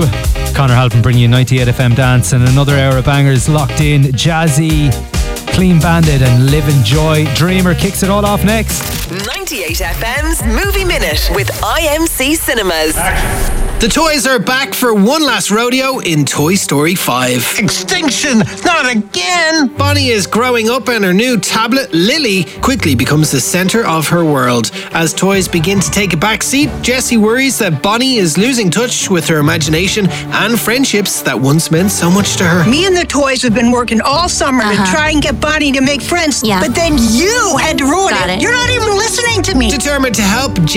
Connor Halpin bringing you 98 FM Dance and another hour of bangers locked in. Jazzy, Clean Bandit and Live in Joy. Dreamer kicks it all off next. 98 FM's Movie Minute with IMC Cinemas. The toys are back for one last rodeo in Toy Story 5. Extinction! Not again! Bonnie is growing up and her new tablet, Lily, quickly becomes the centre of her world. As toys begin to take a back seat, Jessie worries that Bonnie is losing touch with her imagination and friendships that once meant so much to her. Me and the toys have been working all summer to try and get Bonnie to make friends, but then you had to ruin it. You're not even listening to me. Determined to help,